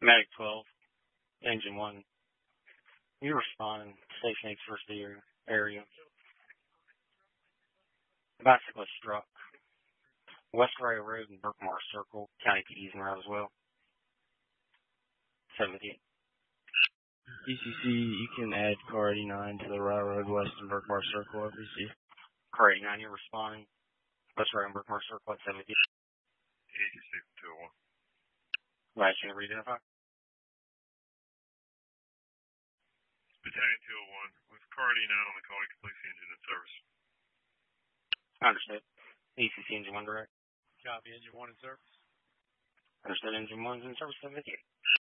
Medic 12, Engine 1. You respond to Station 8's first area. The bicycle struck West Ray Road and Berkmar Circle. County PD's en route as well. 78. ECC, you can add car 89 to the railroad west and Berkmar Circle, FBC. Car 89, you're responding. West Ray and Berkmar Circle at 78. 86 201. Right, you can re-identify. Battalion 201 with car 89 on the calling complete engine in service. Understood. ECC Engine 1 direct. Copy, Engine 1 in service. Understood. Engine 1's in service 78.